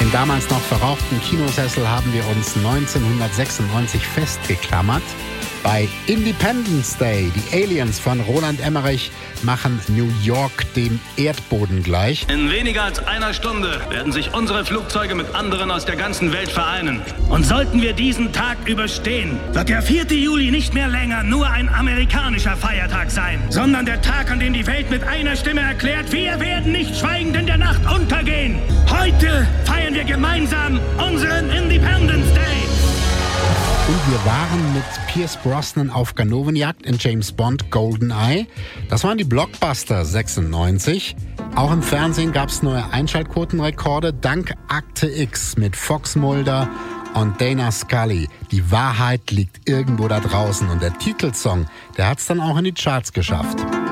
Im damals noch verrauchten Kinosessel haben wir uns 1996 festgeklammert. Bei Independence Day, die Aliens von Roland Emmerich machen New York dem Erdboden gleich. In weniger als einer Stunde werden sich unsere Flugzeuge mit anderen aus der ganzen Welt vereinen. Und sollten wir diesen Tag überstehen, wird der 4. Juli nicht mehr länger nur ein amerikanischer Feiertag sein, sondern der Tag, an dem die Welt mit einer Stimme erklärt, wir werden nicht schweigend in der Nacht untergehen. Heute feiern wir gemeinsam unseren Independence Day. Und wir waren mit Pierce Brosnan auf Ganovenjagd in James Bond GoldenEye. Das waren die Blockbuster 96. Auch im Fernsehen gab es neue Einschaltquotenrekorde dank Akte X mit Fox Mulder und Dana Scully. Die Wahrheit liegt irgendwo da draußen. Und der Titelsong, der hat es dann auch in die Charts geschafft.